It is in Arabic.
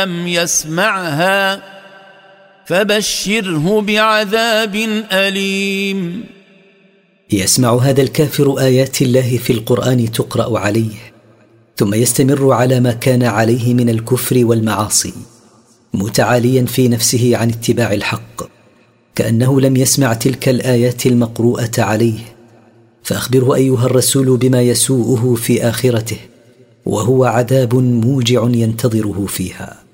لم يسمعها فبشره بعذاب أليم. يسمع هذا الكافر آيات الله في القرآن تقرأ عليه، ثم يستمر على ما كان عليه من الكفر والمعاصي، متعاليا في نفسه عن اتباع الحق، كأنه لم يسمع تلك الآيات المقروءة عليه. فأخبره أيها الرسول بما يسوءه في آخرته، وهو عذاب موجع ينتظره فيها.